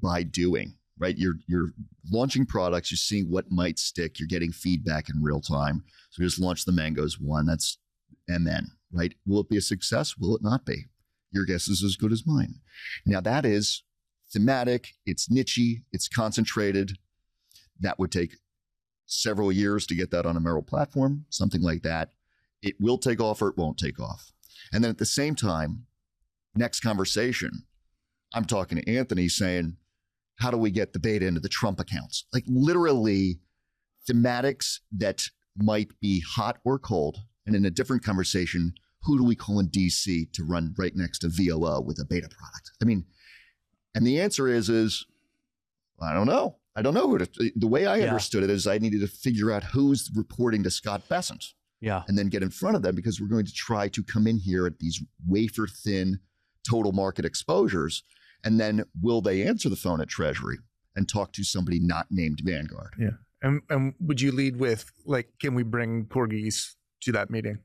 by doing, right? You're launching products, you're seeing what might stick, you're getting feedback in real time. So we just launched the Mangoes one. That's MN, right? Will it be a success? Will it not be? Your guess is as good as mine. Now that is thematic, it's niche-y, it's concentrated. That would take several years to get that on a Merrill platform, something like that. It will take off or it won't take off. And then at the same time, next conversation, I'm talking to Anthony saying, how do we get the beta into the Trump accounts? Like literally thematics that might be hot or cold. And in a different conversation, who do we call in DC to run right next to VOO with a beta product? I mean, and the answer is I don't know. I don't know who to, the way I understood it is I needed to figure out who's reporting to Scott Bessent. Yeah. And then get in front of them because we're going to try to come in here at these wafer thin total market exposures. And then will they answer the phone at Treasury and talk to somebody not named Vanguard? Yeah. And would you lead with, like, can we bring corgis to that meeting?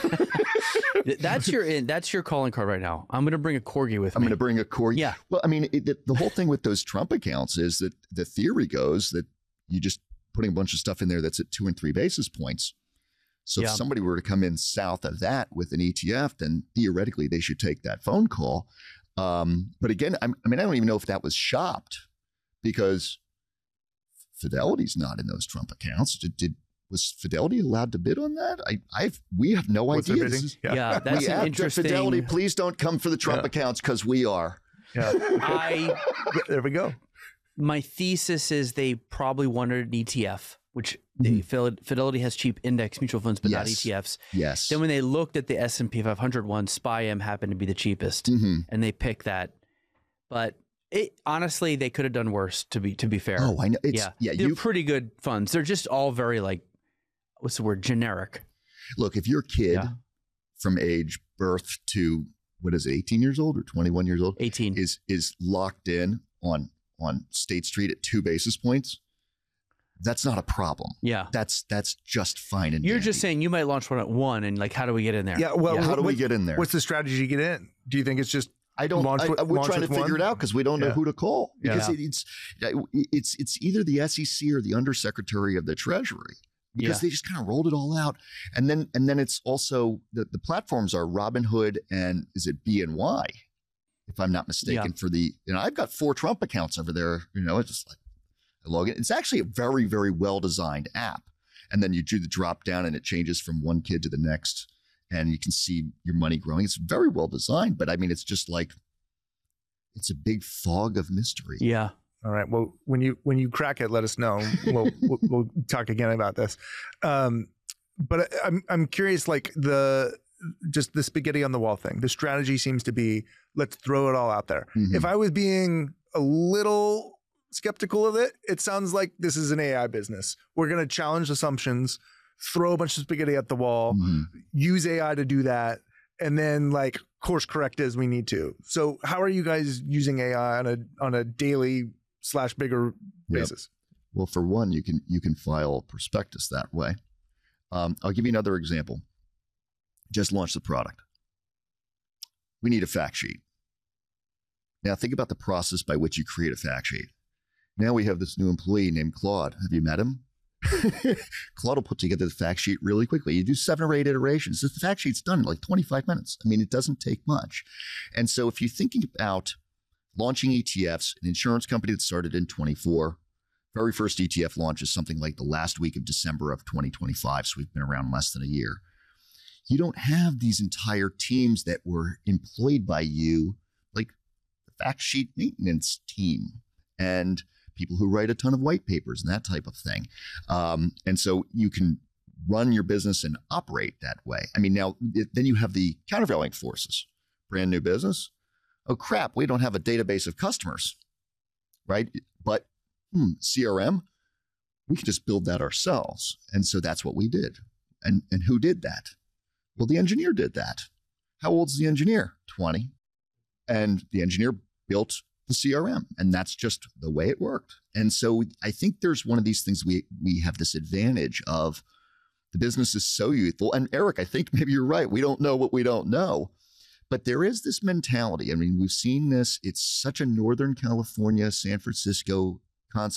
That's your calling card right now. I'm going to bring a corgi with me. I'm going to bring a corgi. Yeah. Well, I mean, the whole thing with those Trump accounts is that the theory goes that you just putting a bunch of stuff in there that's at 2 and 3 basis points. So if somebody were to come in south of that with an ETF, then theoretically they should take that phone call. But again, I don't even know if that was shopped because Fidelity's not in those Trump accounts. Was Fidelity allowed to bid on that? We have no idea. Yeah, that's an interesting. Fidelity, please don't come for the Trump accounts because we are. Yeah. There we go. My thesis is they probably wanted an ETF, which Fidelity has cheap index mutual funds, but not ETFs. Yes. Then when they looked at the S&P 500 one, SPY-M happened to be the cheapest, and they picked that. But honestly, they could have done worse. To be fair. Oh, I know. They're pretty good funds. They're just all very what's the word? Generic. Look, if your kid from age birth to 18 years old or 21 years old, 18 is locked in on State Street at 2 basis points. That's not a problem. Yeah. That's just fine. And you're just saying you might launch one at 1 and how do we get in there? Yeah. Well, how do we get in there? What's the strategy to get in? Do you think it's just we're trying to figure it out because we don't know who to call because it's either the SEC or the undersecretary of the Treasury because they just kind of rolled it all out. And then it's also the platforms are Robinhood and is it BNY, if I'm not mistaken, for the, I've got 4 Trump accounts over there, it's just like I log in. It's actually a very, very well-designed app. And then you do the drop down and it changes from one kid to the next and you can see your money growing. It's very well designed, but I mean, it's just like, it's a big fog of mystery. Yeah. All right. Well, when you crack it, let us know. We'll talk again about this. But I'm curious, just the spaghetti on the wall thing. The strategy seems to be, let's throw it all out there. If I was being a little skeptical of it, it sounds like this is an AI business. We're going to challenge assumptions, throw a bunch of spaghetti at the wall, use AI to do that, and then course correct as we need to. So how are you guys using AI on a daily / bigger basis? Well, for one, you can file a prospectus that way. I'll give you another example. Just launched the product. We need a fact sheet. Now think about the process by which you create a fact sheet. Now we have this new employee named Claude. Have you met him? Claude will put together the fact sheet really quickly. You do 7 or 8 iterations. The fact sheet's done in 25 minutes. I mean, it doesn't take much. And so if you're thinking about launching ETFs, an insurance company that started in 24, very first ETF launch is something like the last week of December of 2025. So we've been around less than a year. You don't have these entire teams that were employed by you, like the fact sheet maintenance team and people who write a ton of white papers and that type of thing. And so you can run your business and operate that way. I mean, now then you have the countervailing forces, brand new business. Oh crap, we don't have a database of customers, right? But CRM, we can just build that ourselves. And so that's what we did. And who did that? Well, the engineer did that. How old's the engineer? 20. And the engineer built the CRM, and that's just the way it worked. And so I think there's one of these things we have this advantage of the business is so youthful. And Eric, I think maybe you're right. We don't know what we don't know, But there is this mentality. I mean, we've seen this. It's such a Northern California, San Francisco concept.